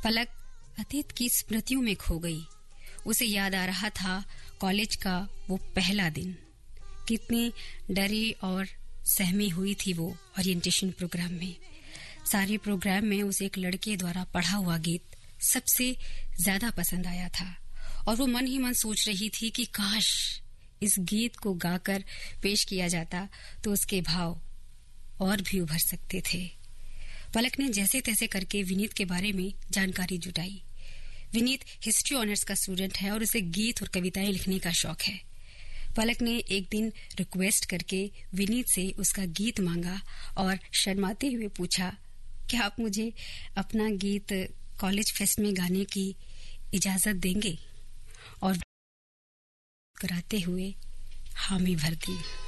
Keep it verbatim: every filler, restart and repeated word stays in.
पलक अतीत की स्मृतियों में खो गई। उसे याद आ रहा था कॉलेज का वो पहला दिन। कितनी डरी और सहमी हुई थी वो ओरिएंटेशन प्रोग्राम में। सारे प्रोग्राम में उसे एक लड़के द्वारा पढ़ा हुआ गीत सबसे ज्यादा पसंद आया था और वो मन ही मन सोच रही थी कि काश इस गीत को गाकर पेश किया जाता तो उसके भाव और भी उभर सकते थे। पलक ने जैसे तैसे करके विनीत के बारे में जानकारी जुटाई। विनीत हिस्ट्री ऑनर्स का स्टूडेंट है और उसे गीत और कविताएं लिखने का शौक है। पलक ने एक दिन रिक्वेस्ट करके विनीत से उसका गीत मांगा और शर्माते हुए पूछा, क्या आप मुझे अपना गीत कॉलेज फेस्ट में गाने की इजाजत देंगे? और कराते हुए हामी भर दी।